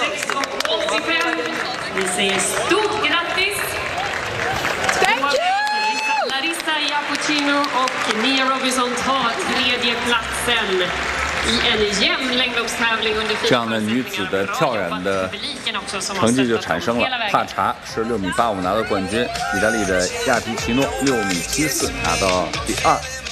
6,85. Vi säger stort grattis! Larissa Iapuccino och Mia Robinson tar tredje platsen i en jämn längdloppstävling under 4 这样的女子的跳远的成绩就产生了。帕查是6.85米拿到冠军，意大利的亚提奇诺6.74米拿到第2。